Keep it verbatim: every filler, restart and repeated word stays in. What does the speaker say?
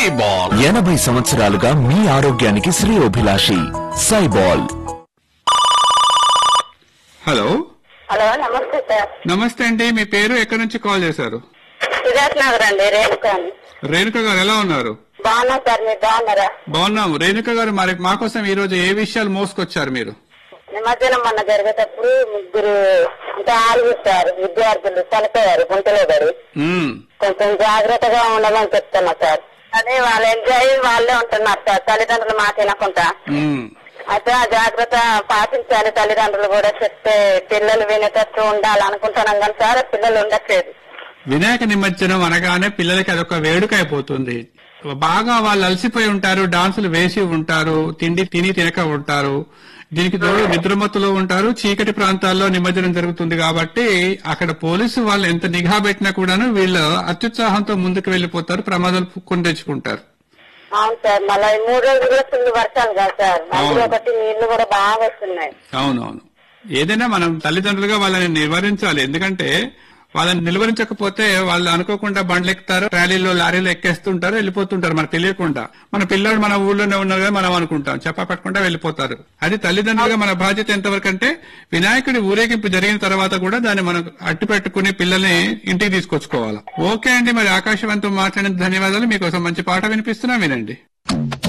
సైబాల్ ఎనభై సంవత్సరాలుగా మీ ఆరోగ్యానికి శ్రేయోభిలాషి సైబాల్. హలో హలో నమస్తే సార్. నమస్తే అండి, మీ పేరు ఎక్కడి నుంచి కాల్ చేశారు? సిద్ధార్థ్ నగర్ అండి, రేణుక అని. రేణుక గారు ఎలా ఉన్నారు? బాగున్నా సార్, మీరు బాగున్నారా? బాగున్నాము. రేణుక గారు, మరి మా కోసం ఈ రోజు ఏ విషయాలు మోసుకొచ్చారు మీరు? నిమజ్జనం మొన్న జరిగేటప్పుడు ముగ్గురు అంటే ఆరుగురు సార్ విద్యార్థులు చనిపోయారు గుంటలో పడి. ఉమ్, కొంచెం జాగ్రత్తగా ఉండమని చెప్తున్నా సార్. అదే వాళ్ళు ఎంజాయ్ వాళ్ళే ఉంటున్నారు సార్, తల్లిదండ్రులు మాట వినకుండా. ఉమ్, అయితే ఆ జాగ్రత్త పాటించాలి, తల్లిదండ్రులు కూడా చెప్తే పిల్లలు వినేటట్టు ఉండాలి అనుకుంటున్నాం కానీ సార్ పిల్లలు ఉండట్లేదు. వినాయక నిమజ్జనం అనగానే పిల్లలకి అదొక వేడుక అయిపోతుంది. బాగా వాళ్ళు అలసిపోయి ఉంటారు, డాన్సులు వేసి ఉంటారు, తిండి తిని తినక ఉంటారు, దీనికి తోడు నిద్రమత్తులో ఉంటారు, చీకటి ప్రాంతాల్లో నిమజ్జనం జరుగుతుంది. కాబట్టి అక్కడ పోలీసు వాళ్ళు ఎంత నిఘా పెట్టినా కూడాను వీళ్ళు అత్యుత్సాహంతో ముందుకు వెళ్లిపోతారు, ప్రమాదాలు కొని తెచ్చుకుంటారు. అవును సార్, మళ్ళీ మూడు రోజులు కూడా ఫుల్ వర్షాలు కదా సార్, అందులో ఒకటి నీళ్లు కూడా బాగా వస్తున్నాయి. అవునవును. ఏదైనా మనం తల్లిదండ్రులుగా వాళ్ళని నివారించాలి. ఎందుకంటే వాళ్ళని నిలువరించకపోతే వాళ్ళు అనుకోకుండా బండ్లు ఎక్కుతారు, ర్యాలీలో లారీలో ఎక్కేస్తుంటారు, వెళ్ళిపోతుంటారు మనకు తెలియకుండా. మన పిల్లలు మన ఊళ్ళోనే ఉన్నారు కదా మనం అనుకుంటాం, చెప్పా పట్టకుండా వెళ్ళిపోతారు. అది తల్లిదండ్రులుగా మన బాధ్యత ఎంతవరకు అంటే వినాయకుడి ఊరేగింపు జరిగిన తర్వాత కూడా దాన్ని మనం అట్టు పెట్టుకుని పిల్లల్ని ఇంటికి తీసుకొచ్చుకోవాలి. ఓకే అండి, మరి ఆకాశవాణితో మాట్లాడిన ధన్యవాదాలు. మీకోసం మంచి పాట వినిపిస్తున్నా, వినండి.